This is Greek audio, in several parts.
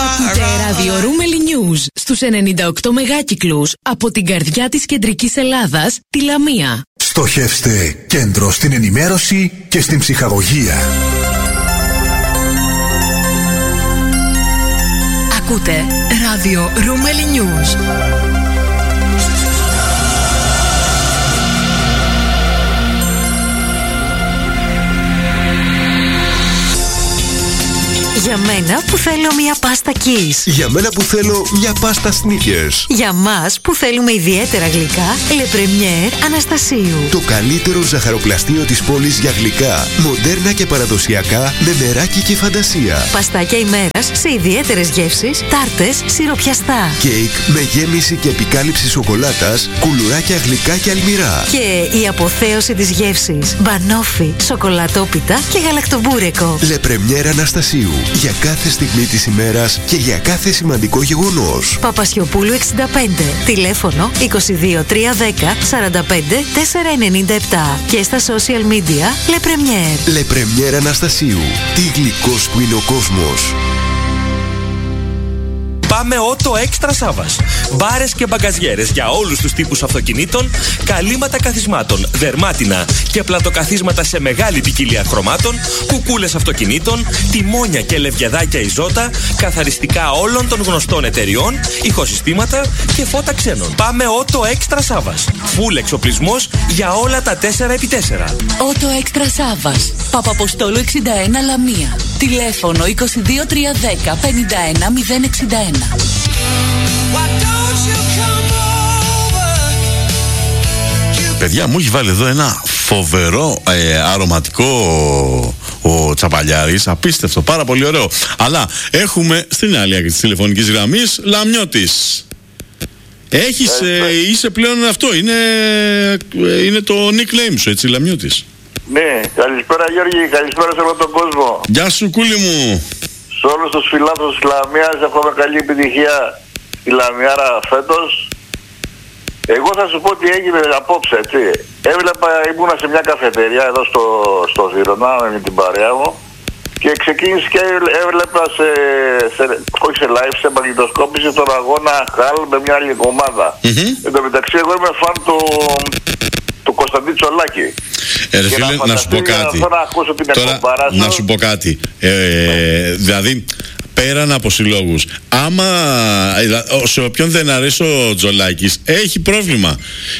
Ακούτε ραδιορούμελη News στους 98 μεγάκυκλους από την καρδιά της κεντρικής Ελλάδας, τη Λαμία. Στοχεύστε κέντρο στην ενημέρωση και στην ψυχαγωγία. Ακούτε ραδιορούμελη News. Για μένα που θέλω μια πάστα Kiss. Για μένα που θέλω μια πάστα Snickers. Για μας που θέλουμε ιδιαίτερα γλυκά, Le Premier Αναστασίου. Το καλύτερο ζαχαροπλαστείο της πόλης για γλυκά, μοντέρνα και παραδοσιακά, με μεράκι και φαντασία. Παστάκια ημέρας σε ιδιαίτερες γεύσεις, τάρτες, σιροπιαστά. Κέικ με γέμιση και επικάλυψη σοκολάτας, κουλουράκια γλυκά και αλμυρά. Και η αποθέωση της γεύσης, μπανόφι, σοκολατόπιτα και γαλακτομπούρεκο. Le Premier Αναστασίου. Για κάθε στιγμή της ημέρας και για κάθε σημαντικό γεγονός. Παπασιοπούλου 65. Τηλέφωνο 22 310 45 497. Και στα social media Le Premier. Le Premier Αναστασίου. Τι γλυκός που είναι ο κόσμος. Πάμε Auto Extra Savas. Μπάρες και μπαγκαζιέρες για όλους τους τύπους αυτοκινήτων, καλύματα καθισμάτων, δερμάτινα και πλατοκαθίσματα σε μεγάλη ποικιλία χρωμάτων, κουκούλες αυτοκινήτων, τιμόνια και λευκεδάκια Ιζότα, καθαριστικά όλων των γνωστών εταιριών, ηχοσυστήματα και φώτα ξένων. Πάμε Auto Extra Savas. Φουλ εξοπλισμός για όλα τα 4x4. Auto Extra Savas. Παπαποστόλου 61 Λαμία. Τηλέφωνο 22 310 51 061. Παιδιά, μου έχει βάλει εδώ ένα φοβερό αρωματικό ο Τσαπαλιάρης. Απίστευτο, πάρα πολύ ωραίο. Αλλά έχουμε στην άλλη άκρη της τηλεφωνικής γραμμής Λαμιώτης. Είσαι πλέον αυτό, είναι το nickname σου, έτσι, Λαμιώτης. Ναι, καλησπέρα Γιώργη, καλησπέρα σε όλο τον κόσμο. Γεια σου κούλη μου. Σε όλους τους φιλάθλους της Λαμίας εύχομαι καλή επιτυχία στη Λαμιάρα φέτος. Εγώ θα σου πω τι έγινε απόψε, έτσι. Ήμουνα σε μια καφετερία εδώ στο Ζήρωνα με την παρέα μου και ξεκίνησε και έβλεπα όχι σε live, σε μαγνητοσκόπηση τον αγώνα Χαλ με μια άλλη ομάδα. Εν τω μεταξύ εγώ είμαι φαν του Κωνσταντή Τσολάκη. Ρε φίλε, να σου πω κάτι. Τώρα, να σου πω κάτι. Δηλαδή, πέραν από συλλόγους, άμα σε όποιον δεν αρέσει ο Τζολάκης, έχει πρόβλημα.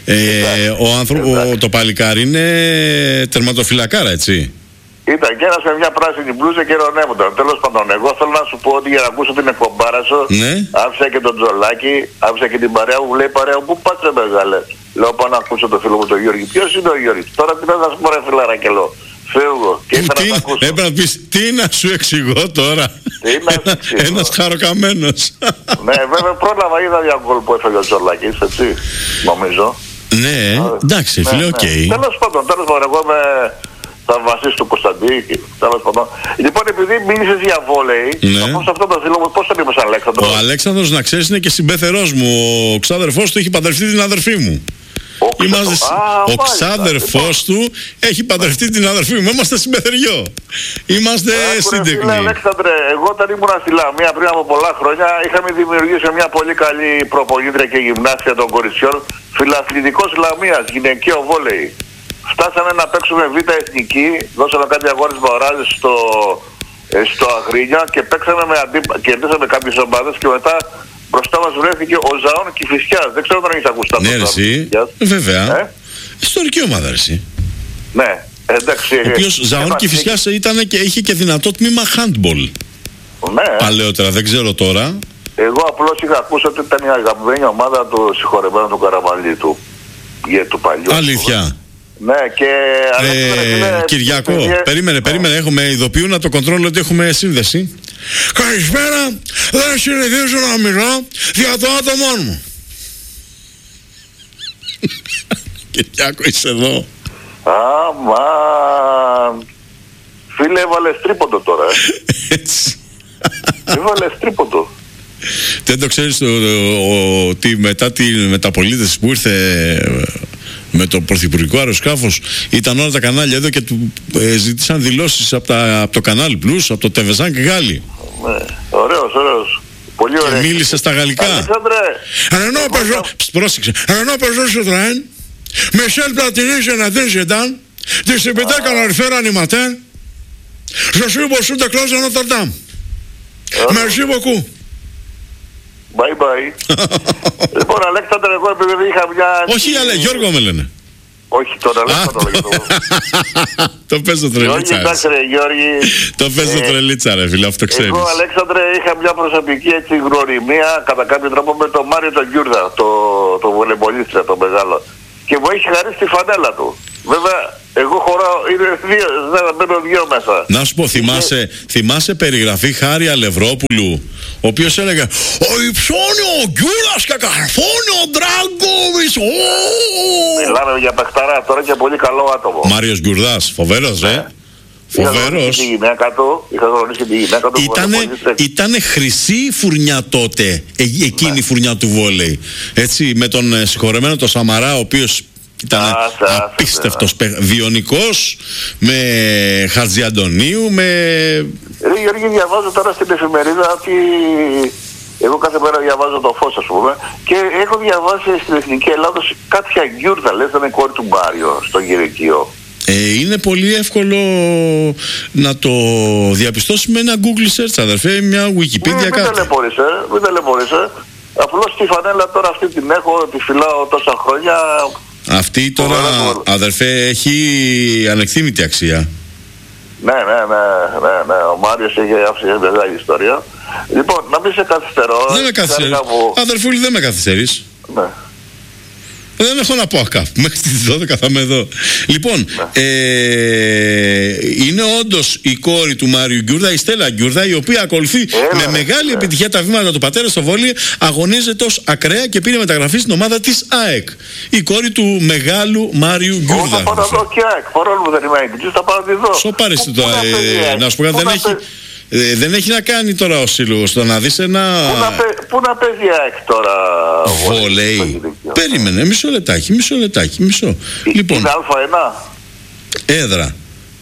Το παλικάρι είναι τερματοφυλακάρα, έτσι. Ήταν και ένας με μια πράσινη μπλούζα και ειρωνεύονταν. Τέλος πάντων, εγώ θέλω να σου πω ότι για να ακούσω την εκπομπάρα σου, άφησα και τον Τζολάκη, άφησα και την παρέα μου, λέει παρέα μου, πού πας ρε μεγάλε. Λέω πάω να ακούσω το φίλο μου τον Γιώργη. Ποιος είναι ο Γιώργης? Τώρα τι να σου πω ρε φιλαρακελό. Φεύγω και ήθελα να ακούσω. Έπρεπε να πεις τι να σου εξηγώ τώρα. Ένας χαροκαμένος. Ναι, βέβαια πρόλαβα, είδα για γκολ που έφεγε ο Τζολάκης, έτσι, νομίζω. Ναι, εντάξει, φίλε, οκ. Τέλος πάντων, εγώ είμαι θα βασίσει του Κωνσταντή. Λοιπόν, επειδή μίλησες για βόλεϊ, θα πω σε αυτό το φίλο μου, πώς τον είπες Αλέξανδρο? Ο Αλέξανδρος, να ξέρεις, είναι και συμπεθερός μου. Ο ξάδερφός του έχει παντρευτεί την αδερφή μου. Ο ξάδερφός του έχει παντρευτεί την αδερφή μου. Είμαστε συμπεθεριό. Είμαστε σύντεκνοι. Φίλε Αλέξανδρε, εγώ όταν ήμουν στη Λαμία πριν από πολλά χρόνια, είχαμε δημιουργήσει μια πολύ καλή προπονήτρια και γυμνάστια των κοριτσιών. Φιλαθλητικός Λαμίας, γυναικείο βόλεϊ. Φτάσαμε να παίξουμε β' εθνική, δώσαμε κάτι αγώνες μπαράζ στο Αγρίνια και παίξαμε κερδίσαμε κάποιες ομάδες και μετά μπροστά μας βρέθηκε ο Ζαών Κηφισιάς. Δεν ξέρω αν έχεις ακούσει τα πράγματα. Ναι, εσύ, βέβαια. Ιστορική ομάδα, εσύ. Ναι, εντάξει. Ο οποίος Ζαών Κηφισιάς είχε και δυνατό τμήμα handball. Ναι. Παλαιότερα, δεν ξέρω τώρα. Εγώ απλώς είχα ακούσει ότι ήταν η αγαπημένη ομάδα του συγχωρεμένου του Καραμαλή του παλιού. Αλήθεια. Ναι, και Κυριακό, περίμενε, έχουμε ειδοποιούν να το κοντρόλ ότι έχουμε σύνδεση. Καλησπέρα, δεν συνηθίζω να μιλάω για το άτομό μου. Κυριακό, είσαι εδώ. Αμάν. Φίλε, έβαλες τρίποντο τώρα, Έτσι. Έβαλες τρίποντο. Δεν το ξέρεις ότι μετά τη μεταπολίτευση που ήρθε με το πρωθυπουργικό αεροσκάφος ήταν όλα τα κανάλια εδώ και του ζήτησαν δηλώσεις από το κανάλι Plus, από το Τεβεζάν και Γάλλη. Ναι, ωραίος. Πολύ ωραία. Και μίλησε στα γαλλικά. Αλέξανδρε. Πρόσεξε. Ενώ πεζό στο τρέν, Μισελ Πλατινί σε ένα τέζεταν, τη συμπιτέ καναριφέρα νηματέ, je suis au sud de Cloche de Notre-Dame. Merci beaucoup. Bye bye. Λοιπόν, Αλέξανδρε, εγώ επειδή είχα μια... Όχι, αλλά Γιώργο με λένε. Όχι, τον Αλέξανδρο λέγεται. Το παίζω τρελίτσα. Εντάξει ρε Γιώργη. Το παίζω τρελίτσα ρε φίλε, αυτό ξέρεις. Εγώ, Αλέξανδρε, είχα μια προσωπική έτσι γνωριμία κατά κάποιο τρόπο με τον Μάριο τον Γκιούρδα, το βολεμπολίστρια, το μεγάλο. Και μου έχει χαρίσει τη φανέλα του. Βέβαια, εγώ χωράω, μπαίνω δύο μέσα. Να σου πω, θυμάσαι περιγραφή Χάρη Αλευρόπουλου, ο οποίος έλεγε «Ο υψώνει ο Γκιούρας και καρφώνει ο Ντράγκοβιτς». Μιλάμε για παιχταρά τώρα και πολύ καλό άτομο. Μάριος Γκουρδάς, φοβερός φοβερός. Είχα γνωρίσει τη γυναίκα του. Ήτανε χρυσή φουρνιά τότε, εκείνη η φουρνιά του βόλεϊ. Έτσι, με τον συγχωρεμένο τον Σαμαρά, ο οποίος ήταν απίστευτος, βιονικός, με Χατζιαντονίου, με... Γιώργη, διαβάζω τώρα στην εφημερίδα ότι... Εγώ κάθε μέρα διαβάζω το Φως, ας πούμε, και έχω διαβάσει στην Εθνική Ελλάδος κάποια Γκιούρδα, λες, ήταν η κόρη του Μάριο, στο γυναικείο. Είναι πολύ εύκολο να το διαπιστώσει με ένα Google search, αδερφέ, μια Wikipedia κάτι. Μην ταλαιπωρείσαι. Απλώς τη φανέλα τώρα αυτή την έχω, τη φυλάω τόσα χρόνια. Αυτή τώρα, αδερφέ, έχει ανεκτήμητη αξία. Ναι. Ο Μάριος έχει άφησει μεγάλη ιστορία. Λοιπόν, να μην σε καθυστερώ. Δεν με καθυστερείς. Αδερφούλη, δεν με καθυστερείς. Ναι. Δεν έχω να πω κάπου. Μέχρι τις 12 θα είμαι εδώ. Λοιπόν, είναι όντως η κόρη του Μάριου Γκιούρδα, η Στέλλα Γκιούρδα, η οποία ακολουθεί με μεγάλη επιτυχία τα βήματα του πατέρα στο βόλεϊ, αγωνίζεται ως ακραία και πήρε μεταγραφή στην ομάδα της ΑΕΚ. Η κόρη του μεγάλου Μάριου Γκιούρδα. Θα πάω να δω και ΑΕΚ. Παρόλο που δεν είμαι ΑΕΚ, θα πάω να τη δω. Σω πάρεις το. Να σου πω κάτι, δεν έχει να κάνει τώρα ο σύλλογος το να δεις ένα... Πού να παίζει η ΑΕΚ τώρα βόλεϊ? Περίμενε, μισό λεπτάκι. Λοιπόν, είναι Α1. Έδρα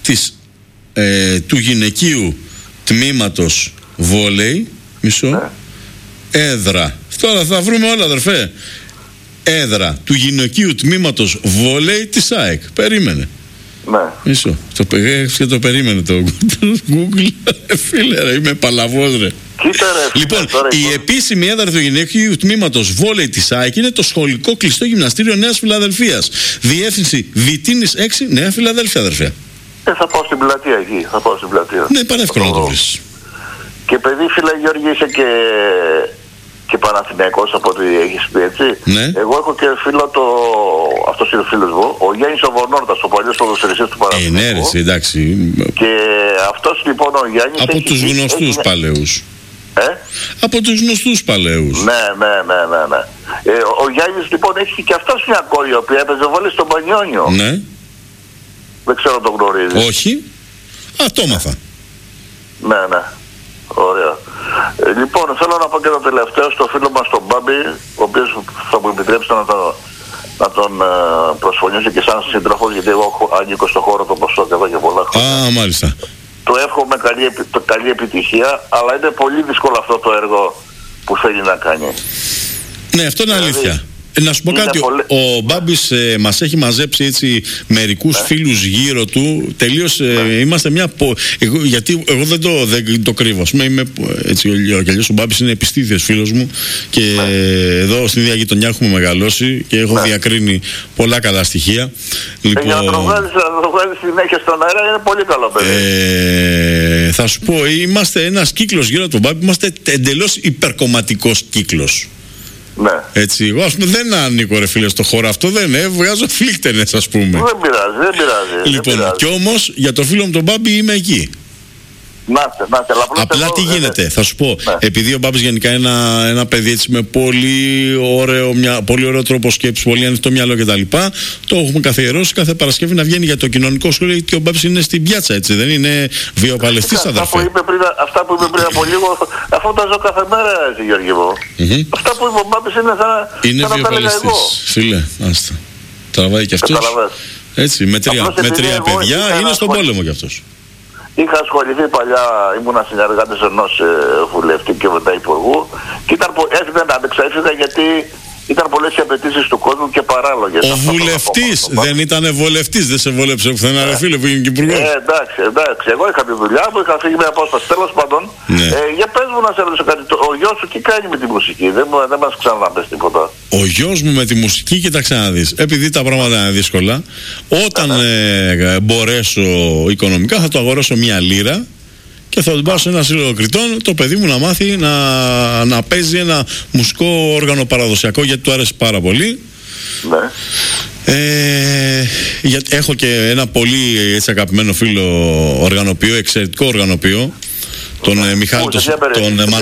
του γυναικείου τμήματος βόλεϊ. Έδρα. Τώρα θα βρούμε όλα, αδερφέ. Έδρα του γυναικείου τμήματος βόλεϊ της ΑΕΚ. Περίμενε. Ναι. Μισό. Το περίμενε το Google. Φίλε ρε, είμαι παλαβός ρε. Κοίτα ρε. Λοιπόν, η επίσημη έδρα του γυναικείου τμήματος βόλεϊ της ΑΕΚ είναι το σχολικό κλειστό γυμναστήριο Νέας Φιλαδελφίας. Διεύθυνση Βιτίνης 6, Νέα Φιλαδέλφια, αδερφέ. Θα πάω στην πλατεία εκεί. Ναι, πανεύκολο να το βρεις. Και παιδί, φίλε Γιώργη, είσαι και Παναθηναϊκός από ό,τι έχεις πει, έτσι. Ναι. Εγώ έχω και φίλο αυτός είναι ο φίλος μου, ο Γιάννης ο Βονόρτας, ο παλιός ποδοσφαιριστής του Παναθηναϊκού. Ναι, εντάξει. Και αυτός λοιπόν ο Γιάννης... Από τους γνωστούς παλαιούς. Από τους γνωστούς παλαιούς. Ναι. Ο Γιάννης λοιπόν έχει και αυτός μια κόρη, η οποία έπαιζε βόλεϊ στον Πανιόνιο. Ναι. Δεν ξέρω αν το γνωρίζεις. Όχι. Το έμαθα. Ναι. Ωραία. Λοιπόν, θέλω να πω και το τελευταίο στο φίλο μας τον Μπάμπη, ο οποίος θα μου επιτρέψει να τον προσφωνήσω και σαν σύντροφος, γιατί εγώ ανήκω στο χώρο του Ποσόκ εδώ και πολλά χρόνια. Μάλιστα. Του εύχομαι καλή επιτυχία, αλλά είναι πολύ δύσκολο αυτό το έργο που θέλει να κάνει. Ναι, αυτό είναι αλήθεια. Να σου πω κάτι, ο Μπάμπης μας έχει μαζέψει έτσι μερικούς φίλους γύρω του. Τελείως είμαστε μια... γιατί εγώ δεν το κρύβω. Είμαι έτσι κι αλλιώς ο Μπάμπης είναι επιστήθιος φίλος μου και εδώ στην ίδια γειτονιά έχουμε μεγαλώσει και έχω διακρίνει πολλά καλά στοιχεία. Λοιπόν, για να το βγάλεις συνέχεια στον αέρα είναι πολύ καλό παιδί. Θα σου πω, είμαστε ένας κύκλος γύρω από τον Μπάμπη, είμαστε εντελώς υπερκομματικός κύκλος. Ναι. Έτσι, εγώ ας πούμε δεν ανήκω ρε φίλε στο χώρο αυτό, βγάζω φλίκτενες ας πούμε. Δεν πειράζει. Λοιπόν, κι όμως για το φίλο μου τον Μπάμπη είμαι εκεί. Απλά τι γίνεται, θα σου πω. Επειδή ο Μπάμπης γενικά είναι ένα παιδί έτσι με πολύ ωραίο τρόπο σκέψης, πολύ ανοιχτό μυαλό κτλ. Το έχουμε καθιερώσει κάθε Παρασκευή να βγαίνει για το κοινωνικό σχολείο, γιατί ο Μπάμπης είναι στην πιάτσα, έτσι. Δεν είναι βιοπαλαιστής, αδερφέ. Αυτά που είπε πριν από λίγο, αφού τα ζω κάθε μέρα, έτσι, Γιώργη μου. Αυτά που είπε ο Μπάμπης είναι σαν να τα έλεγα εγώ. Φίλε, άστα. Τραβάει κι αυτός. Έτσι, με τρία παιδιά, είναι στον πόλεμο κι αυτός. Είχα ασχοληθεί παλιά, ήμουνα συνεργάτης ενός βουλευτή και μετά υπουργού γιατί ήταν πολλές οι απαιτήσεις του κόσμου και παράλογες. Ο βουλευτής δεν ήταν βολευτής, δεν σε βόλεψε πουθενά, ρε φίλε, που είναι και υπουργός. Εντάξει. Εγώ είχα τη δουλειά μου, είχα φύγει με απόσταση. Τέλος πάντων, για πες μου να σε ρωτήσω κάτι. Ο γιος σου τι κάνει με τη μουσική, δεν μας ξαναπες τίποτα. Ο γιος μου με τη μουσική, κοίταξε να δεις. Επειδή τα πράγματα είναι δύσκολα, όταν μπορέσω οικονομικά θα το αγοράσω μια λίρα. Και θα τον πάω σε ένα σύλλογο κριτών, το παιδί μου να μάθει να παίζει ένα μουσικό όργανο παραδοσιακό, γιατί του άρεσε πάρα πολύ. Ναι. Γιατί έχω και ένα πολύ έτσι αγαπημένο φίλο οργανοποιό, εξαιρετικό οργανοποιό, τον Μιχάλη τον